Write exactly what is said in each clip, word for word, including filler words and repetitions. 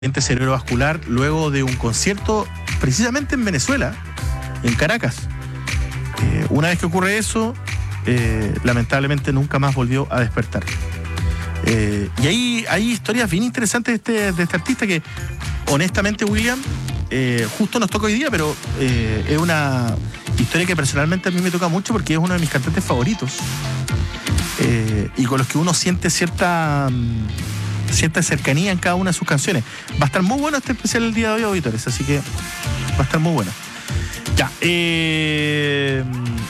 cerebrovascular luego de un concierto precisamente en Venezuela, en Caracas. Eh, una vez que ocurre eso, eh, lamentablemente nunca más volvió a despertar. Eh, y hay, hay historias bien interesantes de este, de este artista que, honestamente, William, eh, justo nos toca hoy día, pero eh, es una historia que personalmente a mí me toca mucho porque es uno de mis cantantes favoritos eh, y con los que uno siente cierta... cierta cercanía en cada una de sus canciones. Va a estar muy bueno este especial el día de hoy, auditores, así que va a estar muy bueno. Ya, eh...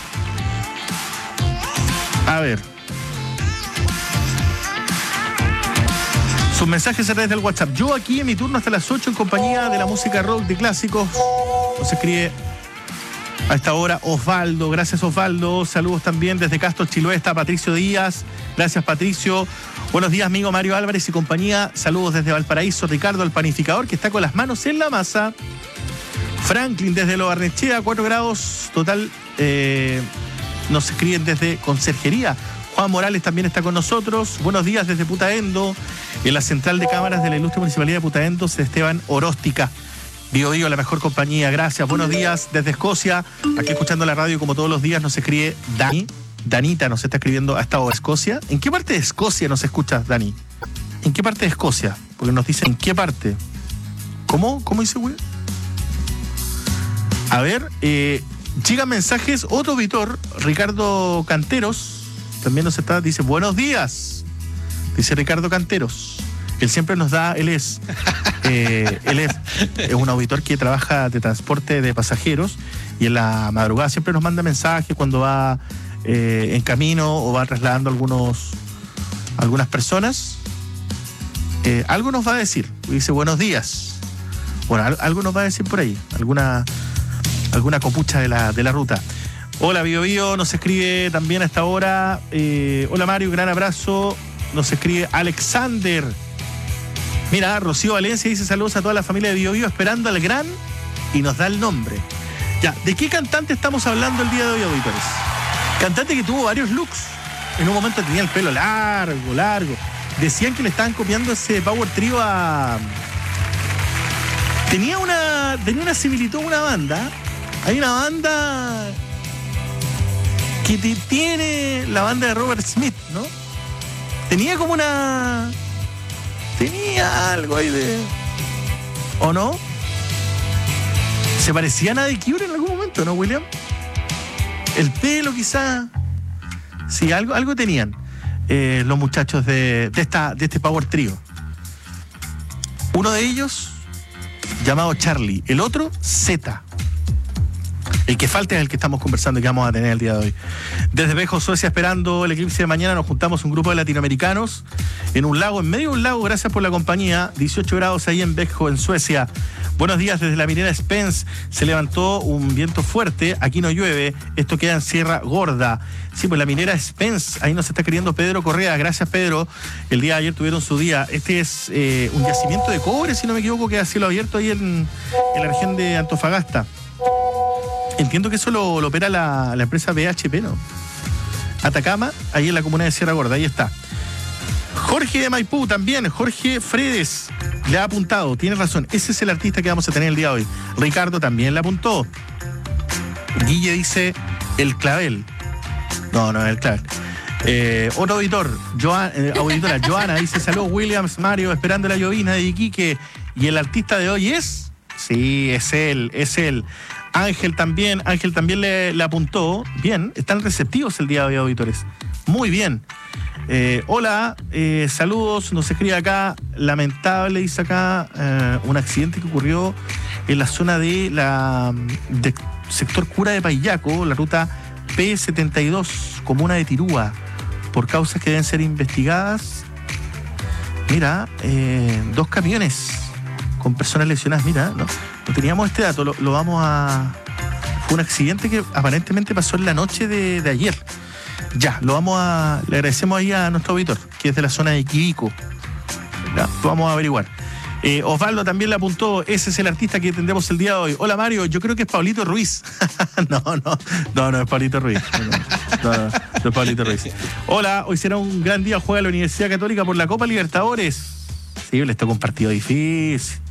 a ver. Sus mensajes a través del WhatsApp. Yo aquí en mi turno hasta las ocho en compañía de la música rock de clásicos. Nos escribe a esta hora Osvaldo. Gracias, Osvaldo. Saludos también desde Castro, Chiloé, está Patricio Díaz. Gracias, Patricio. Buenos días, amigo Mario Álvarez y compañía. Saludos desde Valparaíso, Ricardo, el panificador, que está con las manos en la masa. Franklin, desde Lo Barnechea, cuatro grados. Total, eh, nos escriben desde Conserjería. Juan Morales también está con nosotros. Buenos días desde Putaendo. En la central de cámaras de la ilustre municipalidad de Putaendo, Esteban Oróstica. Bio Bio, la mejor compañía. Gracias. Buenos días desde Escocia. Aquí escuchando la radio como todos los días nos escribe Dani. Danita nos está escribiendo a esta hora. Escocia. ¿En qué parte de Escocia nos escuchas, Dani? ¿En qué parte de Escocia? Porque nos dicen en qué parte. ¿Cómo? ¿Cómo dice, güey? A ver, eh, llegan mensajes. Otro auditor, Ricardo Canteros, también nos está, dice, buenos días. Dice Ricardo Canteros. Él siempre nos da, él es, eh, él es, es un auditor que trabaja de transporte de pasajeros y en la madrugada siempre nos manda mensajes cuando va eh, en camino o va trasladando algunos, algunas personas. Eh, algo nos va a decir. Dice buenos días. Bueno, algo nos va a decir por ahí. Alguna, alguna copucha de la, de la ruta. Hola, Bio Bio, nos escribe también a esta hora. Eh, hola, Mario, gran abrazo. Nos escribe Alexander. Mira, Rocío Valencia dice saludos a toda la familia de Bio Bio esperando al gran y nos da el nombre. Ya, ¿de qué cantante estamos hablando el día de hoy, auditores? Cantante que tuvo varios looks. En un momento tenía el pelo largo, largo. Decían que le estaban copiando ese Power Trio a... Tenía una, tenía una similitud a una banda. Hay una banda que te, tiene la banda de Robert Smith, ¿no? Tenía como una... Tenía algo ahí de... ¿O no? ¿Se parecían a The Cure en algún momento, no, William? El pelo quizá. Sí, algo, algo tenían eh, los muchachos de, de, esta, de este Power Trio. Uno de ellos llamado Charlie, el otro Z. El que falta es el que estamos conversando y que vamos a tener el día de hoy. Desde Vejo, Suecia, esperando el eclipse de mañana, nos juntamos un grupo de latinoamericanos en un lago, en medio de un lago, gracias por la compañía. dieciocho grados ahí en Vejo, en Suecia. Buenos días desde la minera Spence. Se levantó un viento fuerte, aquí no llueve, esto queda en Sierra Gorda. Sí, pues la minera Spence, ahí nos está queriendo Pedro Correa. Gracias, Pedro. El día de ayer tuvieron su día. Este es eh, un yacimiento de cobre, si no me equivoco, que a cielo abierto ahí en, en la región de Antofagasta. Entiendo que eso lo, lo opera la, la empresa B H P, ¿no? Atacama, ahí en la comuna de Sierra Gorda, ahí está. Jorge de Maipú también, Jorge Fredes, le ha apuntado, tiene razón, ese es el artista que vamos a tener el día de hoy. Ricardo también le apuntó. Guille dice, el clavel. No, no es el clavel. Eh, otro auditor, Joan, eh, auditora, Joana, dice, saludos Williams, Mario, esperando la llovina de Iquique. Y el artista de hoy es... Sí, es él, es él. Ángel también, Ángel también le, le apuntó. Bien, están receptivos el día de hoy, auditores. Muy bien. Eh, hola, eh, saludos, nos escribe acá, lamentable, dice acá, eh, un accidente que ocurrió en la zona de la de sector Cura de Paillaco, la ruta P setenta y dos, comuna de Tirúa, por causas que deben ser investigadas. Mira, eh, dos camiones con personas lesionadas, mira, no, no teníamos este dato, lo, lo vamos a... Fue un accidente que aparentemente pasó en la noche de, de ayer. Ya, lo vamos a... Le agradecemos ahí a nuestro auditor, que es de la zona de Iquivico. Ya, lo vamos a averiguar. Eh, Osvaldo también le apuntó, ese es el artista que tendremos el día de hoy. Hola Mario, yo creo que es Pablito Ruiz. no, no, no, no es Pablito Ruiz. No, no, no, no es Pablito Ruiz. Hola, hoy será un gran día, juega la Universidad Católica por la Copa Libertadores. Sí, les tocó un partido difícil.